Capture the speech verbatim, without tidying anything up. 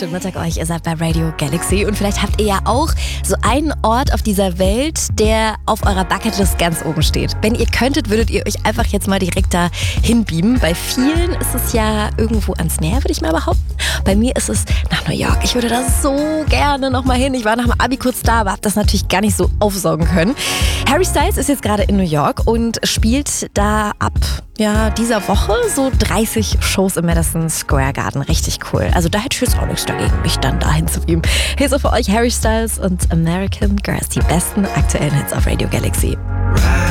Schönen Mittag euch, ihr seid bei Radio Galaxy und vielleicht habt ihr ja auch so einen Ort auf dieser Welt, der auf eurer Bucketlist ganz oben steht. Wenn ihr könntet, würdet ihr euch einfach jetzt mal direkt da hinbeamen. Bei vielen ist es ja irgendwo ans Meer, würde ich mal behaupten. Bei mir ist es nach New York. Ich würde da so gerne noch mal hin. Ich war nach dem Abi kurz da, aber habe das natürlich gar nicht so aufsaugen können. Harry Styles ist jetzt gerade in New York und spielt da ab ja, dieser Woche so dreißig Shows im Madison Square Garden. Richtig cool. Also da hätte ich jetzt auch nichts dagegen, mich dann dahin zu beamen. Hier ist auch für euch Harry Styles und American Girls, die besten aktuellen Hits auf Radio Galaxy.